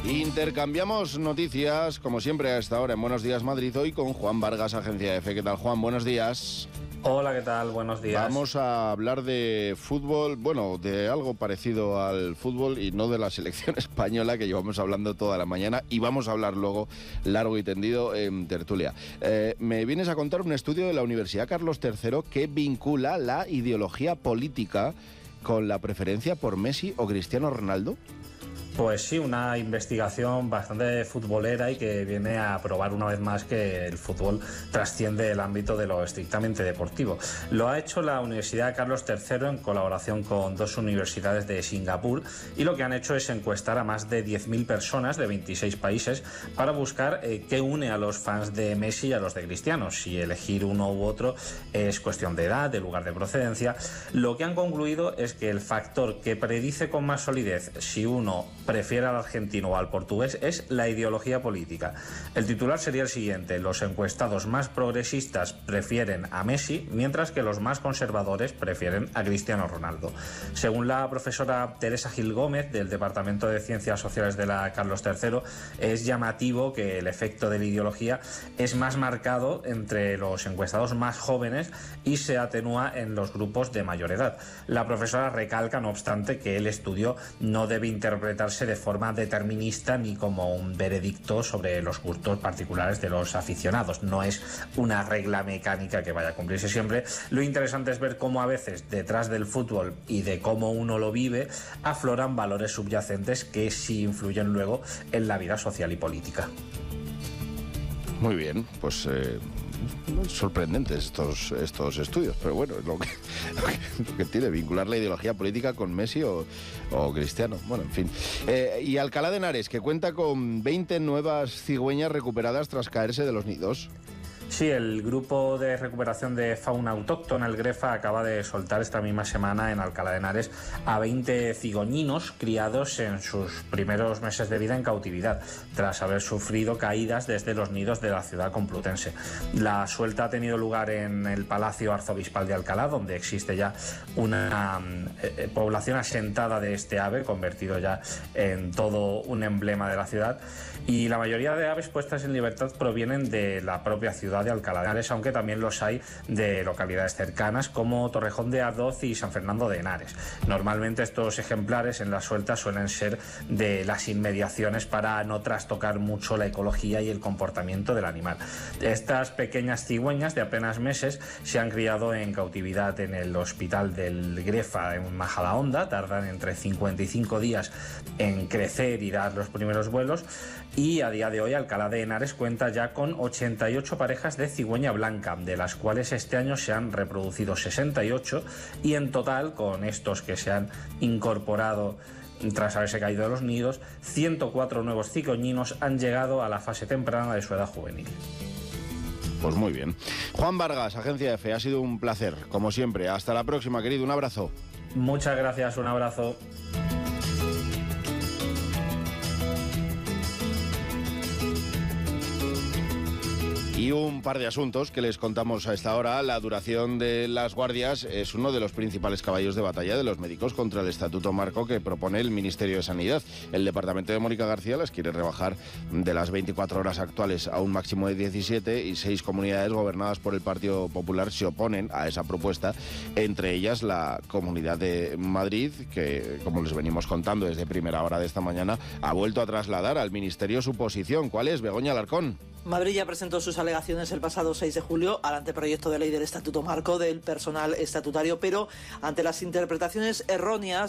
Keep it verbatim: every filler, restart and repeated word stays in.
Intercambiamos noticias, como siempre a esta hora en Buenos Días Madrid, hoy con Juan Vargas, Agencia Efe. ¿Qué tal, Juan? Buenos días. Hola, ¿qué tal? Buenos días. Vamos a hablar de fútbol, bueno, de algo parecido al fútbol y no de la selección española, que llevamos hablando toda la mañana, y vamos a hablar luego largo y tendido en tertulia. Eh, me vienes a contar un estudio de la Universidad Carlos tercero que vincula la ideología política con la preferencia por Messi o Cristiano Ronaldo. Pues sí, una investigación bastante futbolera y que viene a probar una vez más que el fútbol trasciende el ámbito de lo estrictamente deportivo. Lo ha hecho la Universidad Carlos tercero en colaboración con dos universidades de Singapur, y lo que han hecho es encuestar a más de diez mil personas de veintiséis países para buscar eh, qué une a los fans de Messi y a los de Cristiano. Si elegir uno u otro es cuestión de edad, de lugar de procedencia. Lo que han concluido es que el factor que predice con más solidez si uno prefiere al argentino o al portugués es la ideología política. El titular sería el siguiente: los encuestados más progresistas prefieren a Messi, mientras que los más conservadores prefieren a Cristiano Ronaldo. Según la profesora Teresa Gil Gómez, del Departamento de Ciencias Sociales de la Carlos tercero, es llamativo que el efecto de la ideología es más marcado entre los encuestados más jóvenes y se atenúa en los grupos de mayor edad. La profesora recalca, no obstante, que el estudio no debe interpretarse de forma determinista ni como un veredicto sobre los gustos particulares de los aficionados. No es una regla mecánica que vaya a cumplirse siempre. Lo interesante es ver cómo a veces detrás del fútbol y de cómo uno lo vive afloran valores subyacentes que sí influyen luego en la vida social y política. Muy bien, pues eh, sorprendentes estos, estos estudios, pero bueno, es lo que, lo que, lo que tiene, vincular la ideología política con Messi o, o Cristiano. Bueno, en fin. Eh, y Alcalá de Henares, que cuenta con veinte nuevas cigüeñas recuperadas tras caerse de los nidos. Sí, el grupo de recuperación de fauna autóctona, el GREFA, acaba de soltar esta misma semana en Alcalá de Henares a veinte cigollinos criados en sus primeros meses de vida en cautividad, tras haber sufrido caídas desde los nidos de la ciudad complutense. La suelta ha tenido lugar en el Palacio Arzobispal de Alcalá, donde existe ya una eh, población asentada de este ave, convertido ya en todo un emblema de la ciudad, y la mayoría de aves puestas en libertad provienen de la propia ciudad de Alcalá de Henares, aunque también los hay de localidades cercanas como Torrejón de Ardoz y San Fernando de Henares. Normalmente estos ejemplares en la suelta suelen ser de las inmediaciones para no trastocar mucho la ecología y el comportamiento del animal. Estas pequeñas cigüeñas de apenas meses se han criado en cautividad en el hospital del Grefa en Majadahonda, tardan entre cincuenta y cinco días en crecer y dar los primeros vuelos, y a día de hoy Alcalá de Henares cuenta ya con ochenta y ocho parejas de cigüeña blanca, de las cuales este año se han reproducido sesenta y ocho, y en total, con estos que se han incorporado tras haberse caído de los nidos, ciento cuatro nuevos cigollinos han llegado a la fase temprana de su edad juvenil. Pues muy bien. Juan Vargas, Agencia Efe, ha sido un placer, como siempre. Hasta la próxima, querido. Un abrazo. Muchas gracias, un abrazo. Y un par de asuntos que les contamos a esta hora. La duración de las guardias es uno de los principales caballos de batalla de los médicos contra el Estatuto Marco que propone el Ministerio de Sanidad. El departamento de Mónica García las quiere rebajar de las veinticuatro horas actuales a un máximo de diecisiete, y seis comunidades gobernadas por el Partido Popular se oponen a esa propuesta, entre ellas la Comunidad de Madrid, que, como les venimos contando desde primera hora de esta mañana, ha vuelto a trasladar al Ministerio su posición. ¿Cuál es, Begoña Alarcón? Madrid ya presentó sus alegaciones el pasado seis de julio al anteproyecto de ley del Estatuto Marco del personal estatutario, pero ante las interpretaciones erróneas